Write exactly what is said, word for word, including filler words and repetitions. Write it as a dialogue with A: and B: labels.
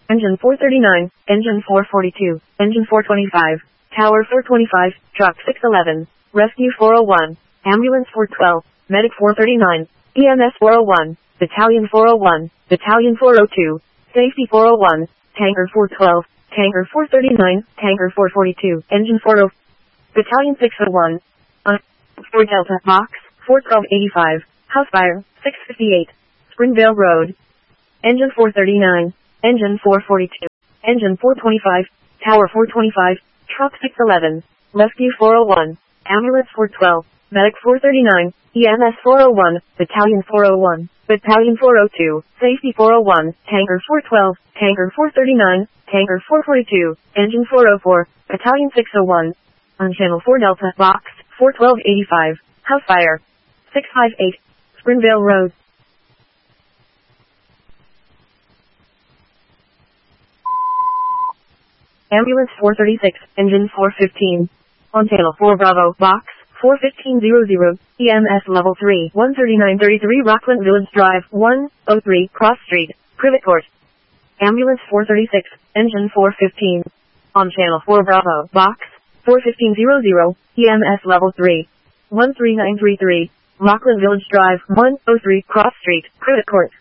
A: Engine four thirty-nine, Engine four forty-two, Engine four twenty-five, Tower four twenty-five, Truck six eleven, Rescue four oh one, Ambulance four twelve, Medic four thirty-nine, E M S four oh one, Battalion four oh one, Battalion four oh two, Safety four oh one, Tanker four twelve, Tanker four thirty-nine, Tanker four forty-two, Engine four oh, Battalion six oh one, on four Delta, Box, four twelve eighty-five, Housefire, six fifty-eight, Springvale Road, Engine four thirty-nine, Engine four forty-two, Engine four twenty-five, Tower four twenty-five, Truck six eleven, Rescue four oh one, Ambulance four twelve, Medic four thirty-nine, E M S four oh one, Battalion four oh one, Battalion four oh two, Safety four oh one, Tanker four twelve, Tanker four thirty-nine, Tanker four forty-two, Engine four oh four, Battalion six oh one, on Channel four Delta, Box, four twelve eighty-five, Housefire, six fifty-eight, Springvale Road. Ambulance four thirty-six, Engine four fifteen. On Channel four Bravo, Box, four fifteen hundred, E M S Level three, one thirty-nine thirty-three Rockland Village Drive, one oh three, Cross Street, Privet Court. Ambulance four thirty-six, Engine four fifteen. On Channel four Bravo, Box, four fifteen hundred, E M S Level three, one three nine three three, Rockland Village Drive, one oh three, Cross Street, Privet Court.